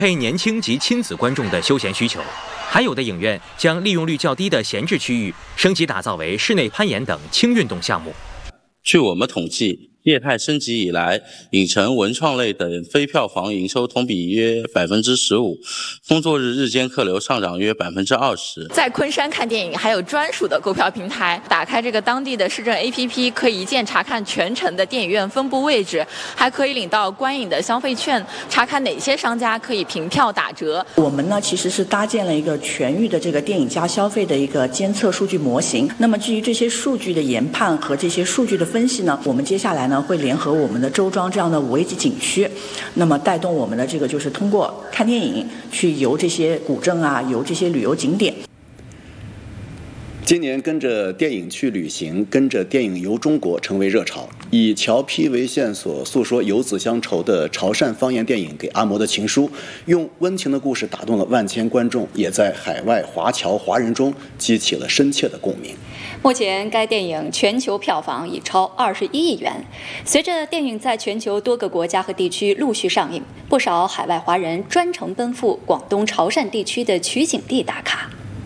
配年轻及亲子观众的休闲需求。还有的影院将利用率较低的闲置区域升级打造为室内攀岩等轻运动项目。 据我们统计，业态升级以来，影城、文创类等非票房营收同比约 15%， 工作日日间客流上涨约 20%。 在昆山看电影还有专属的购票平台，打开这个当地的市政 APP， 可以一键查看全城的电影院分布位置，还可以领到观影的消费券，查看哪些商家可以凭票打折。 我们呢其实是搭建了一个全域的这个电影加消费的一个监测数据模型。那么基于这些数据的研判和这些数据的分析呢，我们接下来会联合我们的周庄这样的5A级景区，那么带动我们的这个就是通过看电影去游这些古镇啊，游这些旅游景点。 今年跟着电影去旅行，跟着电影游中国成为热潮。以乔坯为线索，诉说游子乡愁的潮汕方言电影《给阿嬷的情书》，用温情的故事打动了万千观众，也在海外华侨华人中激起了深切的共鸣。 目前该电影全球票房已超21亿元。随着电影在全球多个国家和地区陆续上映，不少海外华人专程奔赴广东潮汕地区的取景地打卡。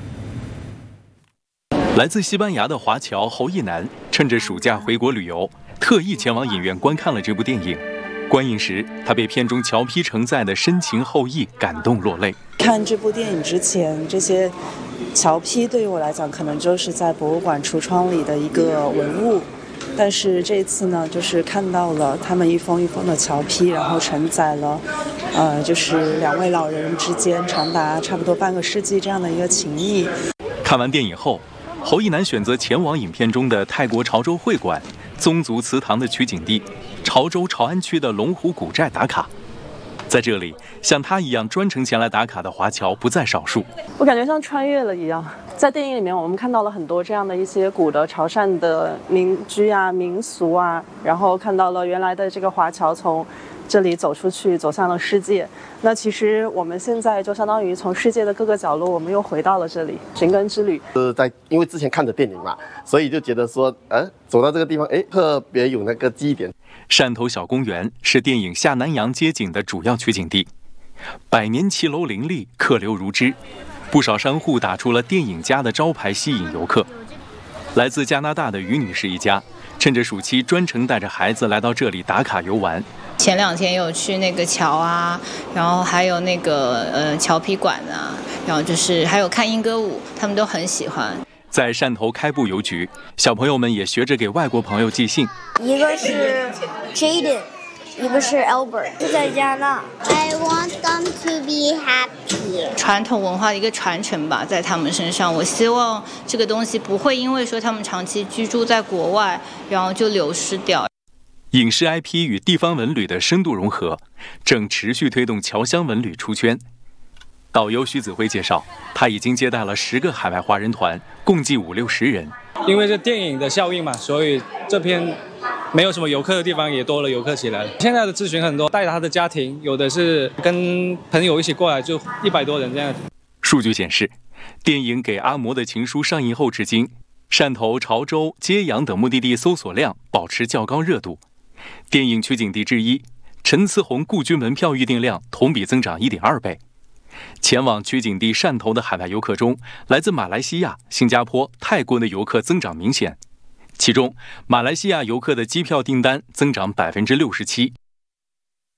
来自西班牙的华侨侯一楠趁着暑假回国旅游，特意前往影院观看了这部电影。观影时，他被片中乔坯承载的深情厚谊感动落泪。 看这部电影之前，这些乔坯对于我来讲，可能就是在博物馆橱窗里的一个文物。但是这次呢，就是看到了他们一封一封的乔坯，然后承载了，就是2位老人之间长达差不多半个世纪这样的一个情谊。 看完电影后，侯一楠选择前往影片中的泰国潮州会馆、宗族祠堂的取景地潮州潮安区的龙湖古寨打卡。在这里，像他一样专程前来打卡的华侨不在少数。 我感觉像穿越了一样，在电影里面我们看到了很多这样的一些古的潮汕的民居啊、民俗啊，然后看到了原来的这个华侨从这里走出去，走向了世界。那其实我们现在就相当于从世界的各个角落，我们又回到了这里，寻根之旅。 因为之前看的电影嘛，所以就觉得说，走到这个地方，特别有那个记忆点。 汕头小公园是电影下南洋街景的主要取景地，百年骑楼林立，客流如织，不少商户打出了电影家的招牌，吸引游客。来自加拿大的于女士一家，趁着暑期专程带着孩子来到这里打卡游玩。 前2天有去那个桥啊，然后还有那个乔坯馆啊，然后就是还有看莺歌舞，他们都很喜欢。 在汕头开埠邮局，小朋友们也学着给外国朋友寄信。 一个是 Jaden， 一个是 Albert， 是在加拿大。I want them to be happy。 传统文化的一个传承吧，在他们身上，我希望这个东西不会因为说他们长期居住在国外，然后就流失掉。 影视 IP 与地方文旅的深度融合，正持续推动侨乡文旅出圈。导游徐子辉介绍，他已经接待了10个海外华人团，共计50-60人。 因为这电影的效应嘛，所以这片没有什么游客的地方也多了游客起来了。现在的咨询很多，带他的家庭，有的是跟朋友一起过来，就100多人这样。 数据显示，电影《给阿嬷的情书》上映后至今，汕头、潮州、揭阳等目的地搜索量保持较高热度。电影取景地之一陈慈洪故居门票预订量同比增长1.2倍。前往取景地汕头的海外游客中，来自马来西亚、新加坡、泰国的游客增长明显，其中马来西亚游客的机票订单增长67%。